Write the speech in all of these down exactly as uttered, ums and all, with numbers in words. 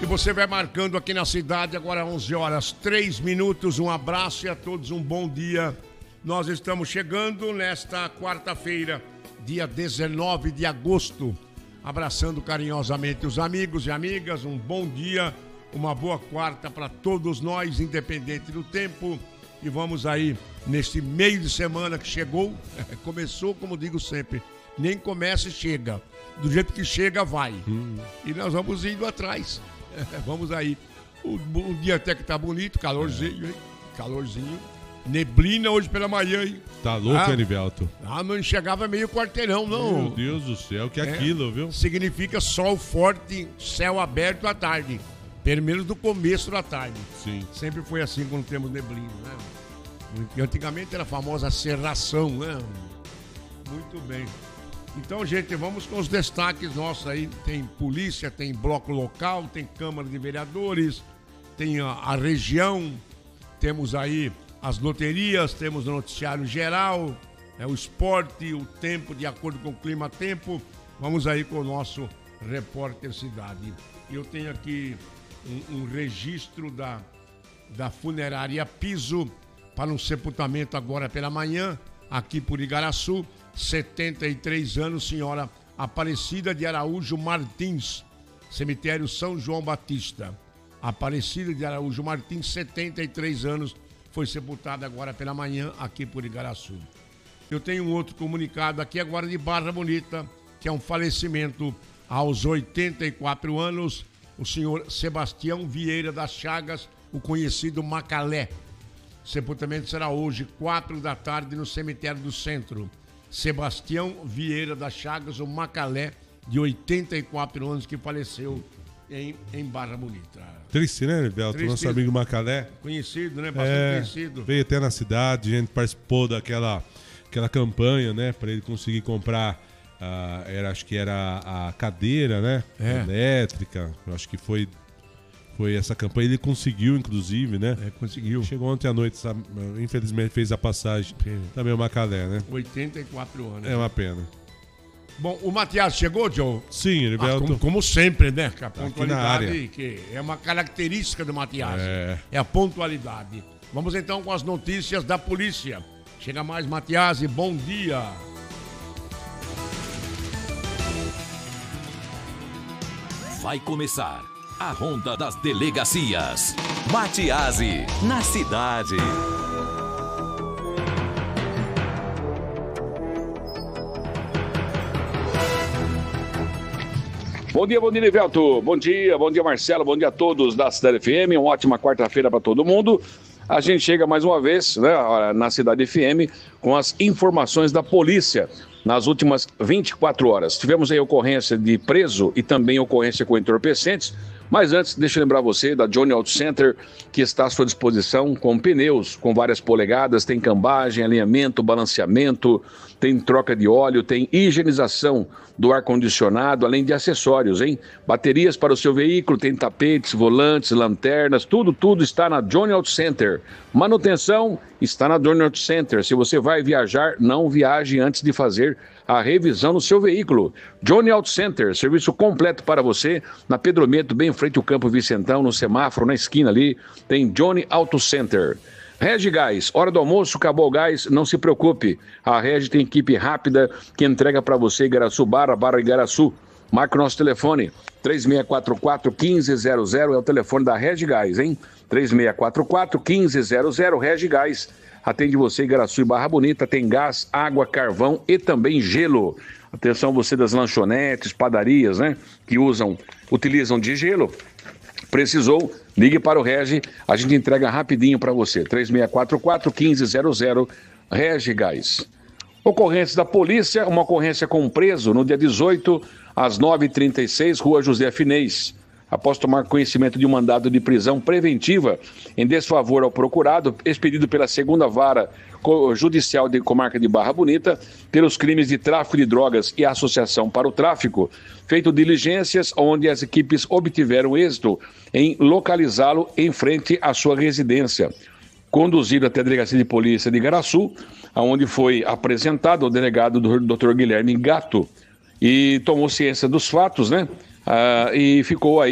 E você vai marcando aqui na cidade, agora onze horas, três minutos. Um abraço e a todos um bom dia. Nós estamos chegando nesta quarta-feira, dia dezenove de agosto, abraçando carinhosamente os amigos e amigas. Um bom dia, uma boa quarta para todos nós, independente do tempo. E vamos aí, neste meio de semana que chegou, começou, como digo sempre, nem começa e chega. Do jeito que chega, vai. Hum. E nós vamos indo atrás. Vamos aí. O, o dia até que tá bonito, calorzinho, hein? Calorzinho. Neblina hoje pela manhã, hein? Tá louco, ah, Anivelto? Ah, não enxergava meio quarteirão, não. Meu Deus do céu, que é aquilo, viu? Significa sol forte, céu aberto à tarde. Pelo menos do começo da tarde. Sim. Sempre foi assim quando temos neblina, né? E antigamente era a famosa cerração, né? Muito bem. Então, gente, vamos com os destaques nossos aí. Tem polícia, tem bloco local, tem Câmara de Vereadores, tem a, a região, temos aí as loterias, temos o noticiário geral, é, o esporte, o tempo, de acordo com o clima-tempo. Vamos aí com o nosso repórter Cidade. Eu tenho aqui um, um registro da, da funerária Piso para um sepultamento agora pela manhã, aqui por Igaraçu. setenta e três anos, senhora Aparecida de Araújo Martins, cemitério São João Batista. Aparecida de Araújo Martins, setenta e três anos, foi sepultada agora pela manhã aqui por Igaraçu. Eu tenho um outro comunicado aqui agora de Barra Bonita, que é um falecimento aos oitenta e quatro anos, o senhor Sebastião Vieira das Chagas, o conhecido Macalé. O sepultamento será hoje, quatro da tarde, no cemitério do centro. Sebastião Vieira das Chagas, o Macalé, de oitenta e quatro anos, que faleceu em, em Barra Bonita. Triste, né, Anivelto? Nosso amigo Macalé. Conhecido, né? Bastante é, conhecido. Veio até na cidade, a gente participou daquela aquela campanha, né? Para ele conseguir comprar, uh, era, acho que era a cadeira, né? É. Elétrica. Eu acho que foi... Foi essa campanha, ele conseguiu, inclusive, né? É, conseguiu. Chegou ontem à noite, sabe? Infelizmente fez a passagem. Sim. Também o Macalé, né? oitenta e quatro anos. É uma pena. Bom, o Matias chegou, Joe? Sim, ele ah, como, como sempre, né? A pontualidade, que é uma característica do Matias. É. é a pontualidade. Vamos então com as notícias da polícia. Chega mais, Matias, e bom dia. Vai começar a Ronda das Delegacias. Matiasi, na cidade. Bom dia, bom dia, Nivelto. Bom dia, bom dia, Marcelo. Bom dia a todos da Cidade F M. Uma ótima quarta-feira para todo mundo. A gente chega mais uma vez, né, na Cidade F M com as informações da polícia nas últimas vinte e quatro horas. Tivemos aí ocorrência de preso e também ocorrência com entorpecentes. Mas antes, deixa eu lembrar você da Johnny Auto Center, que está à sua disposição com pneus com várias polegadas, tem cambagem, alinhamento, balanceamento, tem troca de óleo, tem higienização do ar-condicionado, além de acessórios, hein? Baterias para o seu veículo, tem tapetes, volantes, lanternas, tudo, tudo está na Johnny Auto Center. Manutenção está na Johnny Auto Center. Se você vai viajar, não viaje antes de fazer a revisão no seu veículo. Johnny Auto Center, serviço completo para você, na Pedro Meto, bem em frente ao Campo Vicentão, no semáforo, na esquina ali, tem Johnny Auto Center. Regi Gás, hora do almoço, acabou o gás, não se preocupe. A Regi tem equipe rápida que entrega para você Igaraçu Barra, Barra Igaraçu. Marque o nosso telefone, três seis quatro quatro, um cinco zero zero, é o telefone da Regi Gás, hein? três seis quatro quatro, um cinco zero zero, Regi Gás. Atende você, Igaraçu e Barra Bonita, tem gás, água, carvão e também gelo. Atenção você das lanchonetes, padarias, né? Que usam, utilizam de gelo. Precisou, ligue para o Regi, a gente entrega rapidinho para você. três seis quatro quatro, um cinco zero zero, Regi Gás. Ocorrência da polícia, uma ocorrência com um preso no dia dezoito, às nove e trinta e seis, Rua José Finês. Após tomar conhecimento de um mandado de prisão preventiva em desfavor ao procurado, expedido pela segunda Vara Judicial de Comarca de Barra Bonita, pelos crimes de tráfico de drogas e associação para o tráfico, feito diligências onde as equipes obtiveram êxito em localizá-lo em frente à sua residência. Conduzido até a Delegacia de Polícia de Igaraçu, onde foi apresentado ao delegado doutor Guilherme Gato, e tomou ciência dos fatos, né? Ah, e ficou aí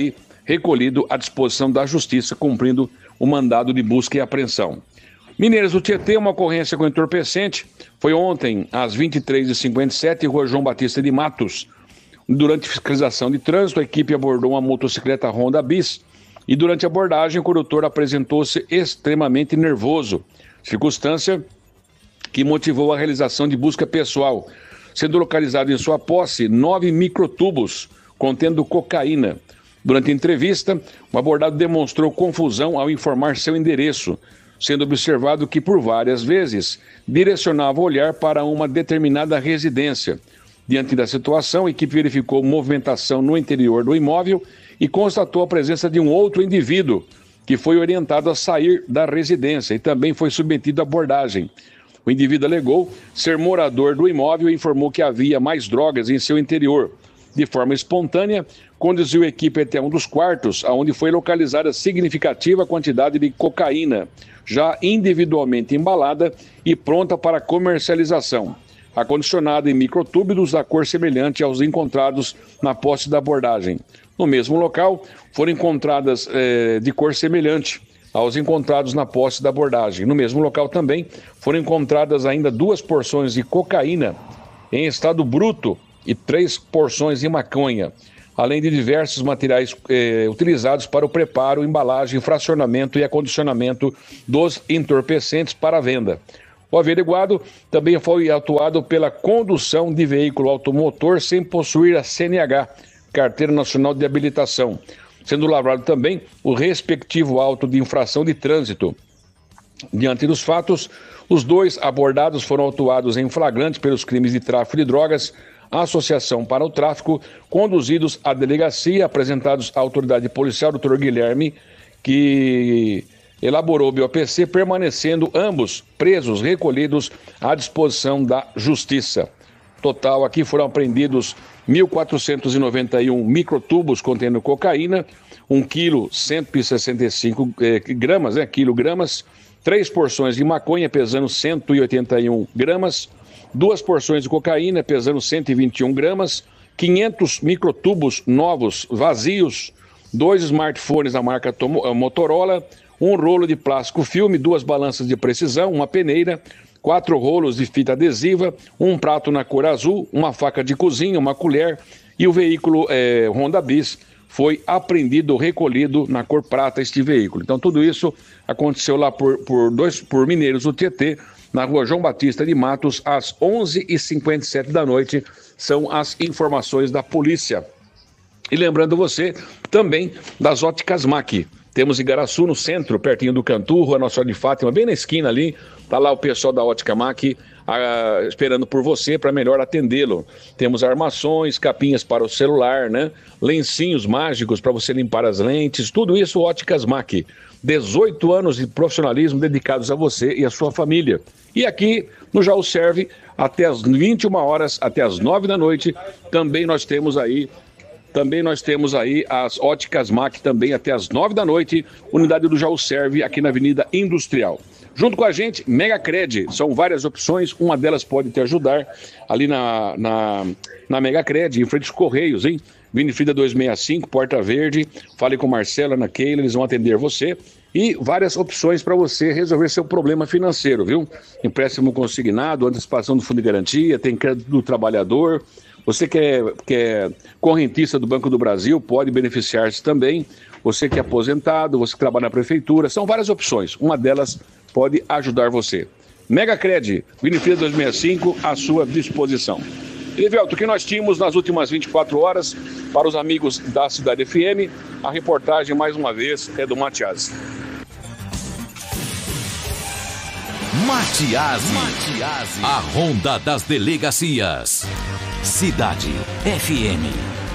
recolhido à disposição da Justiça, cumprindo o mandado de busca e apreensão. Mineiros do Tietê, uma ocorrência com entorpecente, foi ontem às vinte e três e cinquenta e sete, Rua João Batista de Matos. Durante fiscalização de trânsito, a equipe abordou uma motocicleta Honda Bis e durante a abordagem o condutor apresentou-se extremamente nervoso, circunstância que motivou a realização de busca pessoal, sendo localizado em sua posse nove microtubos contendo cocaína. Durante a entrevista, o abordado demonstrou confusão ao informar seu endereço, sendo observado que por várias vezes direcionava o olhar para uma determinada residência. Diante da situação, a equipe verificou movimentação no interior do imóvel e constatou a presença de um outro indivíduo, que foi orientado a sair da residência e também foi submetido à abordagem. O indivíduo alegou ser morador do imóvel e informou que havia mais drogas em seu interior. De forma espontânea, conduziu a equipe até um dos quartos, onde foi localizada significativa quantidade de cocaína, já individualmente embalada e pronta para comercialização, acondicionada em microtúbulos da cor semelhante aos encontrados na posse da abordagem. No mesmo local, foram encontradas eh, de cor semelhante aos encontrados na posse da abordagem. No mesmo local também foram encontradas ainda duas porções de cocaína em estado bruto e três porções de maconha, além de diversos materiais eh, utilizados para o preparo, embalagem, fracionamento e acondicionamento dos entorpecentes para venda. O averiguado também foi autuado pela condução de veículo automotor sem possuir a C N H, Carteira Nacional de Habilitação, sendo lavrado também o respectivo auto de infração de trânsito. Diante dos fatos, os dois abordados foram autuados em flagrante pelos crimes de tráfico de drogas, associação para o tráfico, conduzidos à delegacia, apresentados à autoridade policial, doutor Guilherme, que elaborou o B O P C, permanecendo ambos presos, recolhidos à disposição da Justiça. Total, aqui foram apreendidos mil quatrocentos e noventa e um microtubos contendo cocaína, um quilo cento e sessenta e cinco eh, gramas, né, quilogramas, três porções de maconha pesando cento e oitenta e um gramas, duas porções de cocaína pesando cento e vinte e um gramas, quinhentos microtubos novos vazios, dois smartphones da marca Motorola, um rolo de plástico filme, duas balanças de precisão, uma peneira, quatro rolos de fita adesiva, um prato na cor azul, uma faca de cozinha, uma colher e o veículo é, Honda Bis foi apreendido, recolhido na cor prata este veículo. Então tudo isso aconteceu lá por, por, dois, por Mineiros do Tietê, na rua João Batista de Matos, às onze e cinquenta e sete da noite, são as informações da polícia. E lembrando você também das óticas Mac. Temos Igaraçu no centro, pertinho do Cantu, Rua Nossa Senhora de Fátima, bem na esquina ali. Está lá o pessoal da Ótica Mac ah, esperando por você para melhor atendê-lo. Temos armações, capinhas para o celular, né? Lencinhos mágicos para você limpar as lentes, tudo isso Óticas Mac. dezoito anos de profissionalismo dedicados a você e a sua família. E aqui no Jaú Serve, até as vinte e uma horas, até as nove da noite, também nós temos aí Também nós temos aí as Óticas Mac, também até as nove da noite, unidade do Jaú Serve, aqui na Avenida Industrial. Junto com a gente, Mega Cred, são várias opções, uma delas pode te ajudar ali na, na, na Mega Cred, em frente aos Correios, hein? Winifrida duzentos e sessenta e cinco, Porta Verde, fale com Marcela, Ana Keila, eles vão atender você. E várias opções para você resolver seu problema financeiro, viu? Empréstimo consignado, antecipação do fundo de garantia, tem crédito do trabalhador. Você que é, que é correntista do Banco do Brasil, pode beneficiar-se também. Você que é aposentado, você que trabalha na prefeitura, são várias opções. Uma delas pode ajudar você. Mega Cred, Winifrida duzentos e sessenta e cinco, à sua disposição. Elivelto, o que nós tínhamos nas últimas vinte e quatro horas, para os amigos da Cidade F M, a reportagem, mais uma vez, é do Matias. Matias, a Ronda das Delegacias. Cidade F M.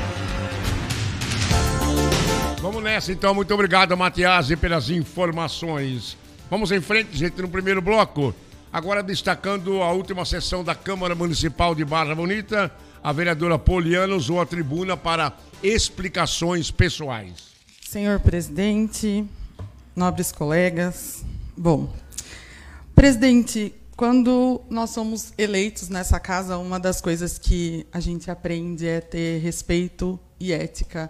Vamos nessa então, muito obrigado, Matias, pelas informações. Vamos em frente, gente, no primeiro bloco. Agora destacando a última sessão da Câmara Municipal de Barra Bonita, a vereadora Poliana usou a tribuna para explicações pessoais. Senhor presidente, nobres colegas, bom, presidente, quando nós somos eleitos nessa casa, uma das coisas que a gente aprende é ter respeito e ética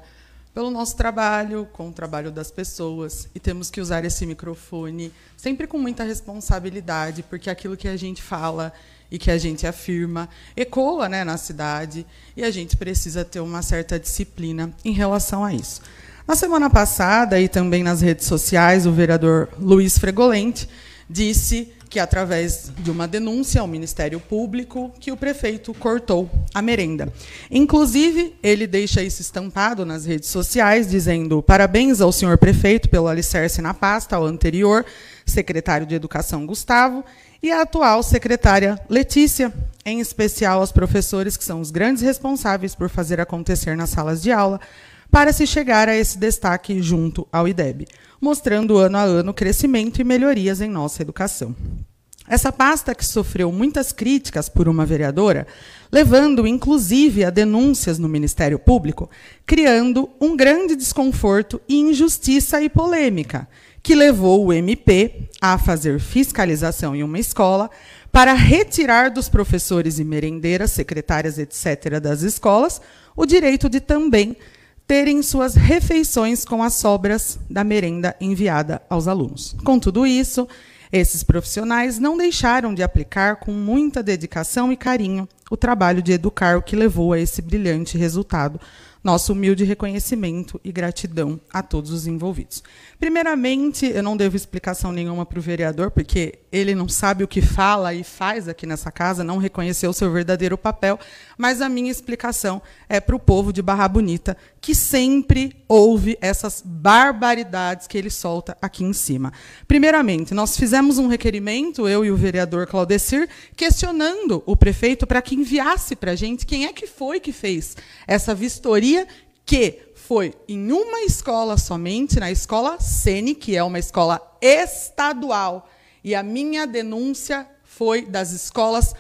pelo nosso trabalho, com o trabalho das pessoas, e temos que usar esse microfone sempre com muita responsabilidade, porque aquilo que a gente fala e que a gente afirma ecoa, né, na cidade, e a gente precisa ter uma certa disciplina em relação a isso. Na semana passada, e também nas redes sociais, o vereador Luiz Fregolente disse que, através de uma denúncia ao Ministério Público, que o prefeito cortou a merenda. Inclusive, ele deixa isso estampado nas redes sociais, dizendo: parabéns ao senhor prefeito pelo alicerce na pasta, ao anterior secretário de Educação, Gustavo, e à atual secretária Letícia, em especial aos professores, que são os grandes responsáveis por fazer acontecer nas salas de aula, para se chegar a esse destaque junto ao I D E B, mostrando ano a ano crescimento e melhorias em nossa educação. Essa pasta, que sofreu muitas críticas por uma vereadora, levando inclusive a denúncias no Ministério Público, criando um grande desconforto e injustiça e polêmica, que levou o M P a fazer fiscalização em uma escola para retirar dos professores e merendeiras, secretárias, etcétera, das escolas, o direito de também terem suas refeições com as sobras da merenda enviada aos alunos. Com tudo isso, esses profissionais não deixaram de aplicar com muita dedicação e carinho o trabalho de educar, o que levou a esse brilhante resultado. Nosso humilde reconhecimento e gratidão a todos os envolvidos. Primeiramente, eu não devo explicação nenhuma para o vereador, porque ele não sabe o que fala e faz aqui nessa casa, não reconheceu o seu verdadeiro papel, mas a minha explicação é para o povo de Barra Bonita, que sempre ouve essas barbaridades que ele solta aqui em cima. Primeiramente, nós fizemos um requerimento, eu e o vereador Claudecir, questionando o prefeito para que enviasse para a gente quem é que foi que fez essa vistoria, que foi em uma escola somente, na escola Sene, que é uma escola estadual, e a minha denúncia foi das escolas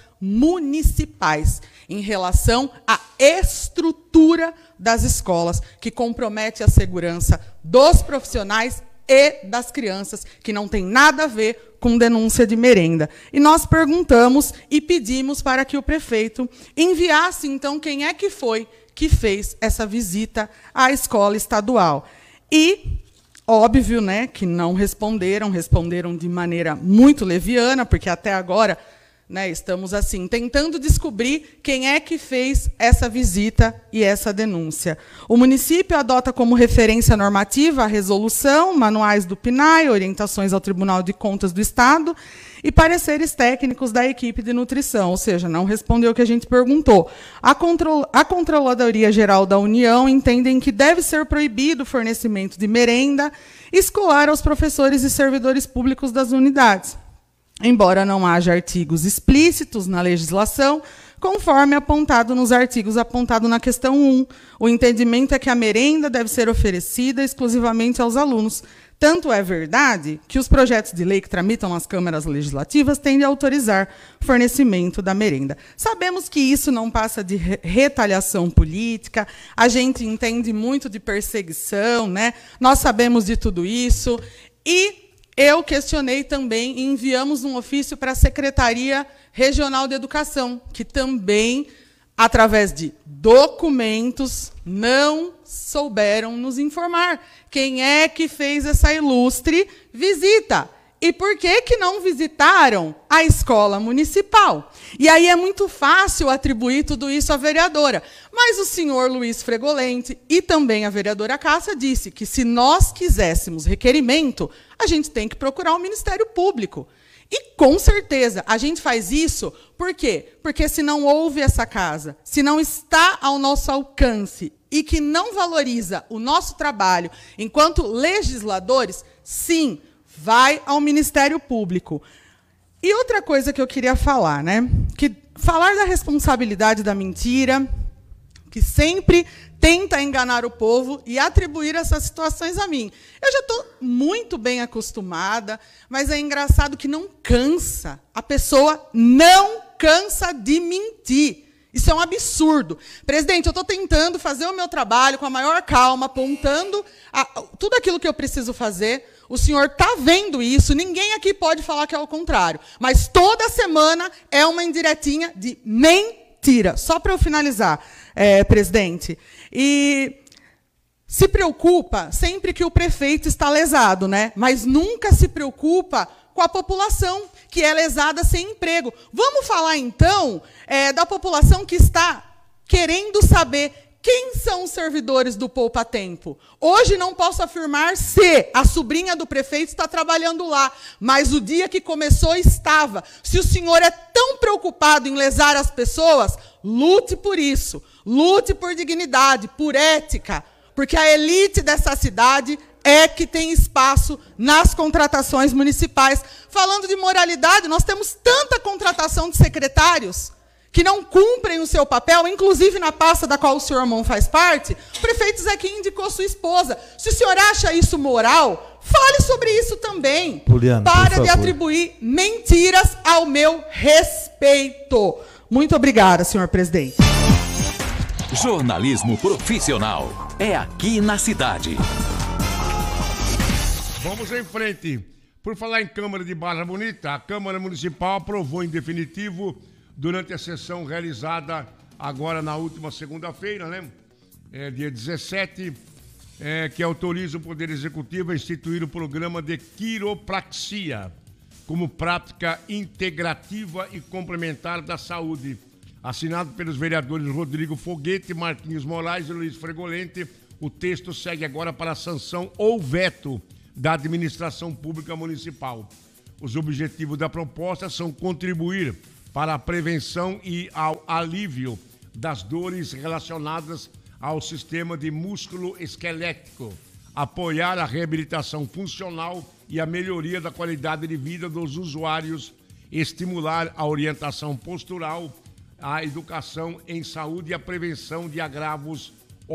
municipais, em relação à estrutura das escolas, que compromete a segurança dos profissionais e das crianças, que não tem nada a ver com denúncia de merenda. E nós perguntamos e pedimos para que o prefeito enviasse, então, quem é que foi que fez essa visita à escola estadual. E, óbvio, né, que não responderam, responderam de maneira muito leviana, porque até agora, né, estamos assim, tentando descobrir quem é que fez essa visita e essa denúncia. O município adota como referência normativa a resolução, manuais do P N A E, orientações ao Tribunal de Contas do Estado e pareceres técnicos da equipe de nutrição, ou seja, não respondeu o que a gente perguntou. A, Control a Controladoria Geral da União entendem que deve ser proibido o fornecimento de merenda escolar aos professores e servidores públicos das unidades, embora não haja artigos explícitos na legislação, conforme apontado nos artigos apontados na questão um. O entendimento é que a merenda deve ser oferecida exclusivamente aos alunos. Tanto é verdade que os projetos de lei que tramitam nas câmaras legislativas tendem a autorizar o fornecimento da merenda. Sabemos que isso não passa de re retaliação política, a gente entende muito de perseguição, né? Nós sabemos de tudo isso, e eu questionei também e enviamos um ofício para a Secretaria Regional de Educação, que também, através de documentos, não souberam nos informar quem é que fez essa ilustre visita. E por que que não visitaram a escola municipal? E aí é muito fácil atribuir tudo isso à vereadora. Mas o senhor Luiz Fregolente e também a vereadora Cássia disse que, se nós quiséssemos requerimento, a gente tem que procurar o Ministério Público. E, com certeza, a gente faz isso por quê? Porque, se não houve essa casa, se não está ao nosso alcance e que não valoriza o nosso trabalho enquanto legisladores, sim, vai ao Ministério Público. E outra coisa que eu queria falar, né? Que falar da responsabilidade da mentira, que sempre tenta enganar o povo e atribuir essas situações a mim. Eu já estou muito bem acostumada, mas é engraçado que não cansa. A pessoa não cansa de mentir. Isso é um absurdo. Presidente, eu estou tentando fazer o meu trabalho com a maior calma, apontando a, tudo aquilo que eu preciso fazer. O senhor está vendo isso, ninguém aqui pode falar que é o contrário. Mas toda semana é uma indiretinha de mentira. Só para eu finalizar, é, presidente. E se preocupa sempre que o prefeito está lesado, né? Mas nunca se preocupa com a população que é lesada sem emprego. Vamos falar, então, é, da população que está querendo saber quem são os servidores do Poupa Tempo. Hoje não posso afirmar se a sobrinha do prefeito está trabalhando lá, mas o dia que começou estava. Se o senhor é tão preocupado em lesar as pessoas, lute por isso. Lute por dignidade, por ética, porque a elite dessa cidade é que tem espaço nas contratações municipais. Falando de moralidade, nós temos tanta contratação de secretários que não cumprem o seu papel, inclusive na pasta da qual o senhor Armon faz parte. O prefeito Zequinha indicou sua esposa. Se o senhor acha isso moral, fale sobre isso também. Poliana, para de atribuir mentiras ao meu respeito. Muito obrigada, senhor presidente. Jornalismo profissional é aqui na cidade. Vamos em frente. Por falar em Câmara de Barra Bonita, a Câmara Municipal aprovou em definitivo, durante a sessão realizada agora na última segunda-feira, né? É, dia dezessete, é, que autoriza o Poder Executivo a instituir o programa de quiropraxia como prática integrativa e complementar da saúde. Assinado pelos vereadores Rodrigo Foguete, Marquinhos Moraes e Luiz Fregolente, o texto segue agora para a sanção ou veto da administração pública municipal. Os objetivos da proposta são contribuir para a prevenção e ao alívio das dores relacionadas ao sistema de músculo esquelético, apoiar a reabilitação funcional e a melhoria da qualidade de vida dos usuários, estimular a orientação postural, a educação em saúde e a prevenção de agravos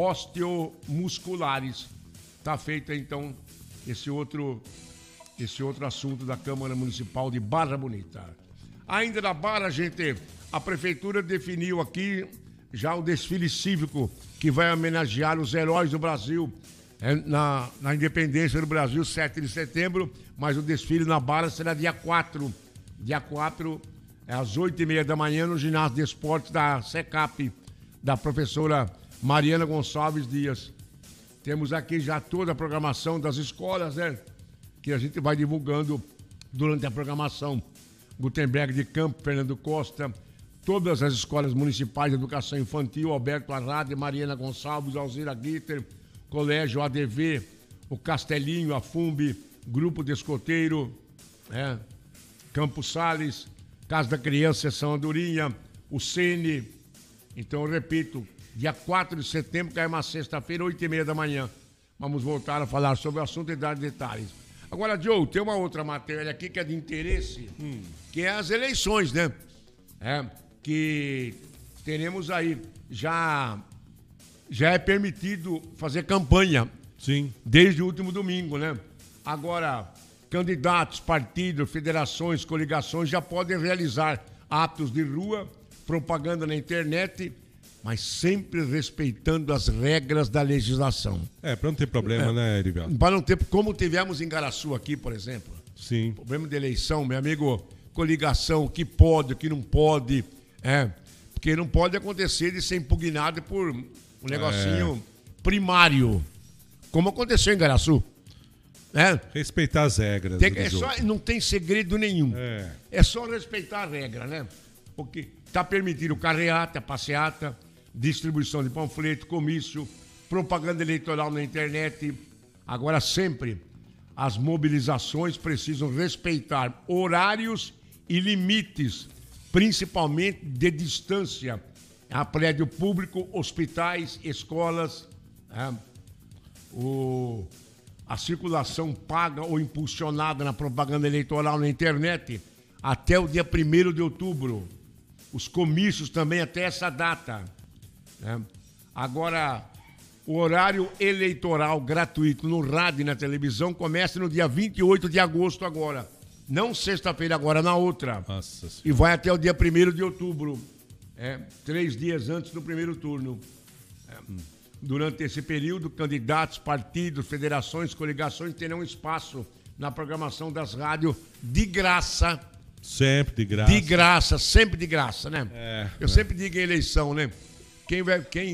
osteomusculares. Está feito, então, esse outro, esse outro assunto da Câmara Municipal de Barra Bonita. Ainda na Barra, gente, a Prefeitura definiu aqui já o desfile cívico que vai homenagear os heróis do Brasil é, na, na independência do Brasil, sete de setembro, mas o desfile na Barra será dia quatro. Dia quatro, às oito e meia da manhã, no ginásio de esportes da SECAP, da professora Mariana Gonçalves Dias. Temos aqui já toda a programação das escolas, né? Que a gente vai divulgando durante a programação. Gutenberg de Campo, Fernando Costa, todas as escolas municipais de educação infantil, Alberto Arrade, Mariana Gonçalves, Alzira Glitter, Colégio A D V, o Castelinho, a FUMB, Grupo de Escoteiro, é, Campos Sales, Casa da Criança, Seção Andorinha, o Sene. Então, eu repito, dia quatro de setembro, que é uma sexta-feira, oito e meia da manhã. Vamos voltar a falar sobre o assunto e dar detalhes. Agora, Joe, tem uma outra matéria aqui que é de interesse, hum, que é as eleições, né? É, que teremos aí, já, já é permitido fazer campanha. Sim. Desde o último domingo, né? Agora, candidatos, partidos, federações, coligações já podem realizar atos de rua, propaganda na internet, mas sempre respeitando as regras da legislação. É, para não ter problema, é, né, Erivelto? Para não ter, como tivemos em Garaçu aqui, por exemplo. Sim. Problema de eleição, meu amigo, coligação, o que pode, o que não pode, é, porque não pode acontecer de ser impugnado por um negocinho é. primário, como aconteceu em Garaçu. É. Respeitar as regras. Tem, é só, não tem segredo nenhum. É. é só respeitar a regra, né? Porque está permitido carreata, passeata, distribuição de panfleto, comício, propaganda eleitoral na internet. Agora, sempre, as mobilizações precisam respeitar horários e limites, principalmente de distância, a prédio público, hospitais, escolas, é, o, a circulação paga ou impulsionada na propaganda eleitoral na internet até o dia primeiro de outubro. Os comícios também até essa data. Né? Agora, o horário eleitoral gratuito no rádio e na televisão começa no dia vinte e oito de agosto agora. Não sexta-feira agora, na outra. Nossa e vai até o dia primeiro de outubro. É, três dias antes do primeiro turno. É, durante esse período, candidatos, partidos, federações, coligações terão espaço na programação das rádios de graça. Sempre de graça. De graça, sempre de graça, né? É, Eu é. sempre digo em eleição, né? Quem, vai, quem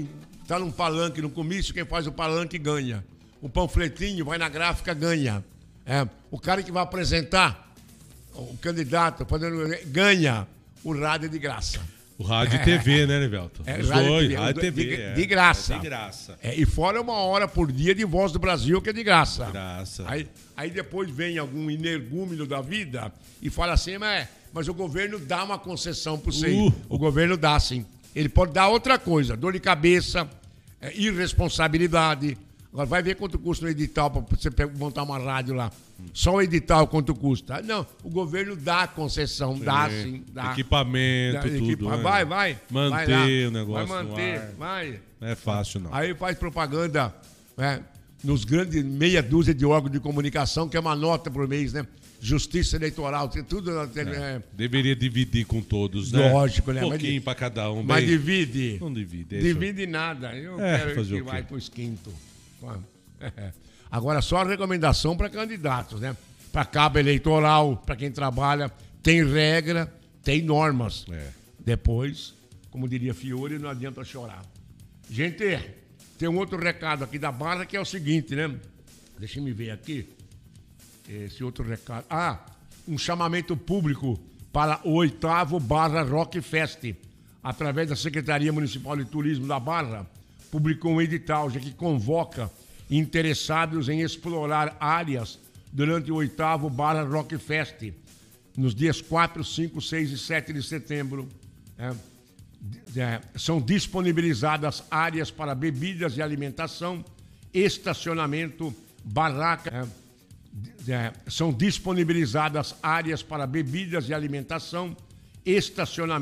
tá num palanque, no comício, quem faz o palanque ganha. O panfletinho vai na gráfica, ganha. É, o cara que vai apresentar, o candidato, fazendo, ganha. O rádio é de graça. O rádio e T V, né, Nevelto? É, Os rádio dois, T V, rádio e T V. De, é. de graça. É de graça. É, e fora uma hora por dia de Voz do Brasil, que é de graça. De graça. Aí, aí depois vem algum energúmeno da vida e fala assim, mas, mas o governo dá uma concessão pro você. Uh. O governo dá, sim. Ele pode dar outra coisa, dor de cabeça, é, irresponsabilidade. Agora vai ver quanto custa um edital para você montar uma rádio lá. Só o edital quanto custa. Não, o governo dá concessão, sim, dá sim. Dá. Equipamento, dá, tudo. Equipa... Né? Vai, vai. Manter vai o negócio Vai manter, no ar. vai. Não é fácil, não. Aí faz propaganda, né, nos grandes meia dúzia de órgãos de comunicação, que é uma nota por mês, né? Justiça eleitoral, tem tudo. É. É. Deveria dividir com todos, né? Lógico, né? Um pouquinho mas, para cada um. Mas bem... divide. Não divide. Divide isso. Nada. Eu é, quero que vai para os quintos. Agora, só a recomendação para candidatos, né? Para cabo eleitoral, para quem trabalha, tem regra, tem normas. É. Depois, como diria Fiore, não adianta chorar. Gente, tem um outro recado aqui da Barra que é o seguinte, né? Deixa eu ver aqui. Esse outro recado. Ah, um chamamento público para o oitavo Barra Rock Fest. Através da Secretaria Municipal de Turismo da Barra, publicou um edital já que convoca interessados em explorar áreas durante o oitavo Barra Rock Fest, nos dias quatro, cinco, seis e sete de setembro. É, é, são disponibilizadas áreas para bebidas e alimentação, estacionamento, barraca. É, é, são disponibilizadas áreas para bebidas e alimentação, estacionamento.